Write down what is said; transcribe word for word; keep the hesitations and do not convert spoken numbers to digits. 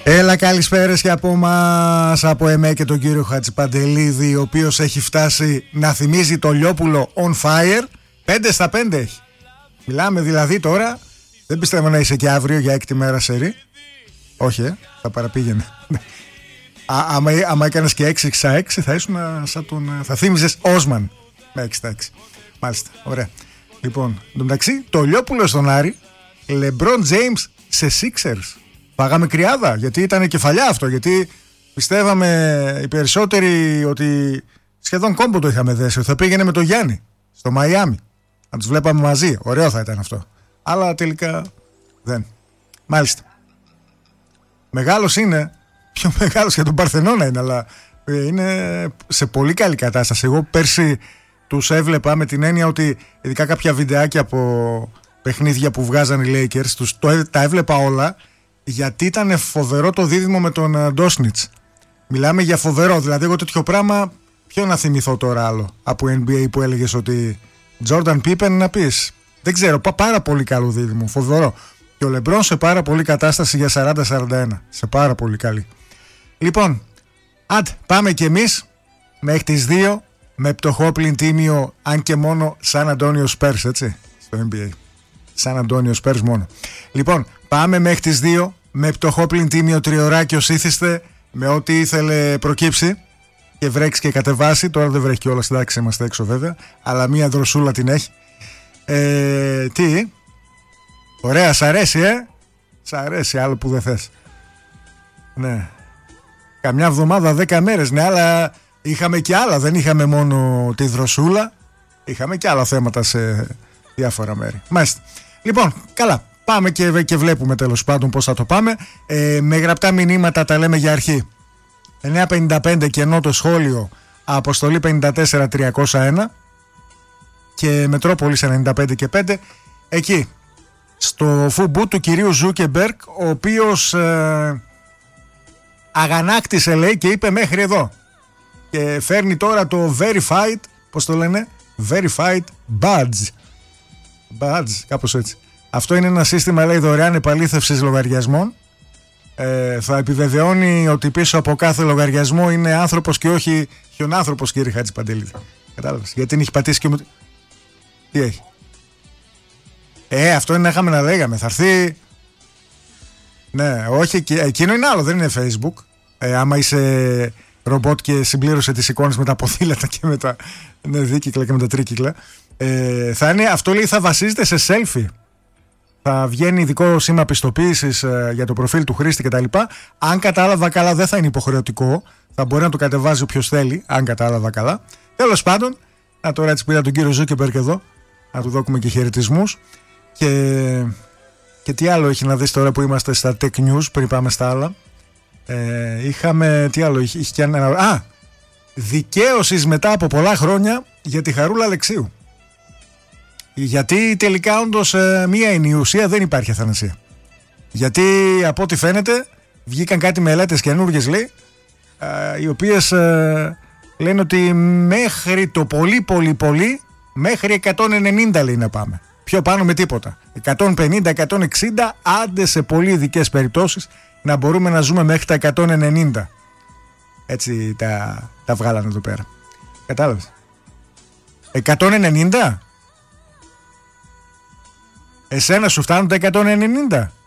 Έλα, καλησπέρες και από μας, από εμέ και τον κύριο Χατζηπαντελίδη, ο οποίος έχει φτάσει να θυμίζει το Λιόπουλο on fire. Πέντε στα πέντε έχει. Μιλάμε δηλαδή τώρα, δεν πιστεύω να είσαι και αύριο για έκτη μέρα σερί. Όχι, ε, θα παραπήγαινε. Α, άμα, άμα έκανες και έξι στα έξι θα ήσουν σαν τον, θα θύμιζες Όσμαν με έξι στα έξι. Μάλιστα, ωραία. Λοιπόν, εντωμεταξύ, το Λιόπουλο στον Άρη, LeBron James σε Sixers. Πάγαμε κρυάδα, γιατί ήταν κεφαλιά αυτό. Γιατί πιστεύαμε οι περισσότεροι ότι σχεδόν κόμπο το είχαμε δέσει, ότι θα πήγαινε με το Γιάννη στο Μαϊάμι. Αν τους βλέπαμε μαζί, ωραίο θα ήταν αυτό. Αλλά τελικά δεν. Μάλιστα. Μεγάλος είναι, πιο μεγάλος για τον Παρθενώνα είναι, αλλά είναι σε πολύ καλή κατάσταση. Εγώ πέρσι τους έβλεπα με την έννοια ότι ειδικά κάποια βιντεάκια από παιχνίδια που βγάζαν οι Lakers, τους, το, τα έβλεπα όλα. Γιατί ήταν φοβερό το δίδυμο με τον Ντόσνιτς. Μιλάμε για φοβερό. Δηλαδή, εγώ τέτοιο πράγμα ποιο να θυμηθώ τώρα άλλο από N B A που έλεγες ότι Jordan Pippen να πεις. Δεν ξέρω, πάρα πολύ καλό δίδυμο. Φοβερό. Και ο Λεμπρόν σε πάρα πολύ κατάσταση για σαράντα σαράντα ένα. Σε πάρα πολύ καλή. Λοιπόν, αντ, πάμε κι εμείς μέχρι τις δύο με πτωχό πλην τίμιο, αν και μόνο Σαν Αντώνιο Σπέρς, έτσι, στο N B A. Σαν Αντώνιο Σπέρς μόνο. Λοιπόν, πάμε μέχρι τις δύο με πτωχό πλην τίμιο τριωράκι ως ήθιστε, με ό,τι ήθελε προκύψει και βρέξει και κατεβάσει. Τώρα δεν βρέχει κιόλας, εντάξει, είμαστε έξω βέβαια, αλλά μία δροσούλα την έχει. Ε, τι, ωραία, σ' αρέσει, ε? Σ' αρέσει, άλλο που δεν θες. Ναι. Καμιά εβδομάδα, δέκα μέρες, ναι, αλλά είχαμε και άλλα, δεν είχαμε μόνο τη δροσούλα, είχαμε και άλλα θέματα σε διάφορα μέρη. Μάλιστα. Λοιπόν, καλά. Πάμε και, και βλέπουμε τέλος πάντων πώς θα το πάμε. Ε, με γραπτά μηνύματα τα λέμε για αρχή. εννιά πενήντα πέντε κενό το σχόλιο, αποστολή πενήντα τέσσερα τριακόσια ένα και Μετρόπολης ενενήντα πέντε και πέντε. Εκεί, στο φουμπού του κυρίου Ζούκεμπεργκ, ο οποίος ε, αγανάκτησε, λέει, και είπε μέχρι εδώ. Και φέρνει τώρα το verified, πώς το λένε, verified badge. Badge, κάπως έτσι. Αυτό είναι ένα σύστημα, λέει, δωρεάν επαλήθευσης λογαριασμών. Ε, θα επιβεβαιώνει ότι πίσω από κάθε λογαριασμό είναι άνθρωπος και όχι χιονάνθρωπος, κύριε Χατζηπαντελίδη. Κατάλαβες? Γιατί την έχει πατήσει και μου. Τι έχει? Ε, αυτό είναι να είχαμε να λέγαμε. Θα έρθει. Ναι, όχι, εκείνο είναι άλλο, δεν είναι Facebook. Ε, άμα είσαι ρομπότ και συμπλήρωσε τις εικόνες με τα ποδήλατα και με τα ναι, δίκυκλα και με τα τρίκυκλα. Ε, θα είναι, αυτό, λέει, θα βασίζεται σε selfie. Θα βγαίνει ειδικό σήμα πιστοποίησης ε, για το προφίλ του χρήστη κτλ. Αν κατάλαβα καλά, δεν θα είναι υποχρεωτικό. Θα μπορεί να το κατεβάζει όποιος θέλει, αν κατάλαβα καλά. Τέλος πάντων, να τώρα έτσι πήρα τον κύριο Ζούκεμπεργκ εδώ, να του δώσουμε και χαιρετισμούς. Και, και τι άλλο έχει να δεις τώρα που είμαστε στα Tech News, πριν πάμε στα άλλα. Ε, είχαμε, τι άλλο, είχε, είχε και ένα. Α! Δικαίωσης μετά από πολλά χρόνια για τη Χαρούλα Αλεξίου. Γιατί τελικά όντως ε, μία είναι η ουσία, δεν υπάρχει αθανασία. Γιατί από ό,τι φαίνεται βγήκαν κάτι μελέτες καινούργιες, λέει, ε, οι οποίες ε, λένε ότι μέχρι το πολύ πολύ πολύ μέχρι εκατόν ενενήντα, λέει, να πάμε. Πιο πάνω με τίποτα. εκατόν πενήντα εκατόν εξήντα, άντε σε πολύ ειδικές περιπτώσεις να μπορούμε να ζούμε μέχρι τα εκατόν ενενήντα. Έτσι τα, τα βγάλανε εδώ πέρα. Κατάλαβες? εκατόν ενενήντα? Εσένα σου φτάνουν τα εκατόν ενενήντα?